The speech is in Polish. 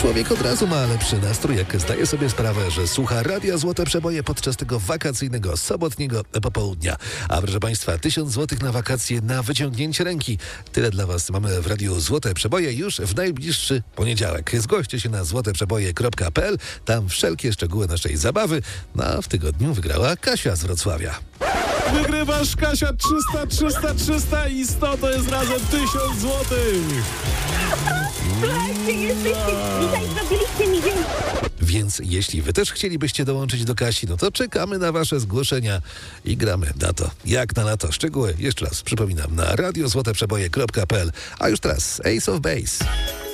Człowiek od razu ma lepszy nastrój, jak zdaje sobie sprawę, że słucha Radia Złote Przeboje podczas tego wakacyjnego, sobotniego popołudnia. A proszę Państwa, 1000 złotych na wakacje na wyciągnięcie ręki. Tyle dla Was mamy w Radiu Złote Przeboje już w najbliższy poniedziałek. Zgłoście się na złoteprzeboje.pl, tam wszelkie szczegóły naszej zabawy. No a w tygodniu wygrała Kasia z Wrocławia. Wygrywasz, Kasia, 300 i 100 to jest razem 1000 złotych. Dzisiaj zrobiliście mi dzień. Więc jeśli Wy też chcielibyście dołączyć do Kasi, no to czekamy na Wasze zgłoszenia i gramy na to. Jak na lato. Szczegóły, jeszcze raz przypominam, na radiozłoteprzeboje.pl. A już teraz Ace of Base.